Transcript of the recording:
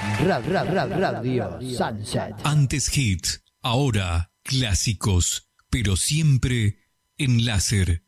Radio Sunset. Antes hits, ahora clásicos, pero siempre en láser.